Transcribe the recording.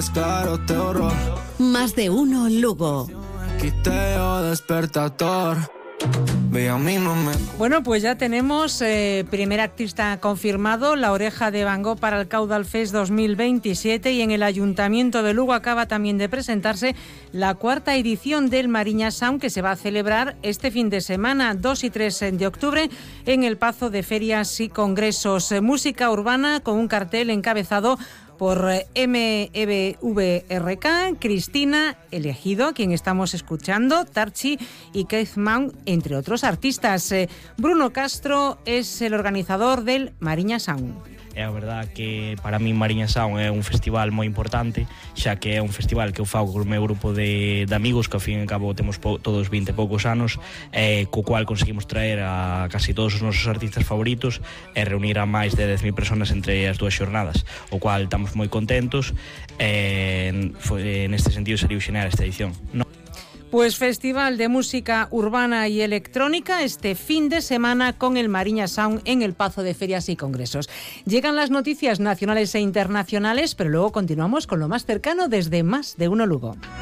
Claro, te ahorro. Más de uno Lugo. Quiteo despertador. Bueno, pues ya tenemos primer artista confirmado, La Oreja de Van Gogh para el Caudal Fest 2027, y en el Ayuntamiento de Lugo acaba también de presentarse la cuarta edición del Mariña Sound, que se va a celebrar este fin de semana, 2 y 3 de octubre, en el Pazo de Ferias y Congresos. Música urbana con un cartel encabezado por MEBVRK, Cristina, Elegido, a quien estamos escuchando, Tarchi y Keith Mount, entre otros artistas. Bruno Castro es el organizador del Mariña Sound. É a verdade que para mí Mariña Sound é un festival moi importante, xa que é un festival que eu fago co meu grupo de amigos, que ao fin e ao cabo temos todos 20 e poucos anos, co cual conseguimos traer a casi todos os nosos artistas favoritos e reunir a máis de 10.000 personas entre as dúas xornadas, o cual estamos moi contentos. Neste sentido sería xeneral esta edición. Pues Festival de Música Urbana y Electrónica este fin de semana con el Mariña Sound en el Pazo de Ferias y Congresos. Llegan las noticias nacionales e internacionales, pero luego continuamos con lo más cercano desde Más de Uno Lugo.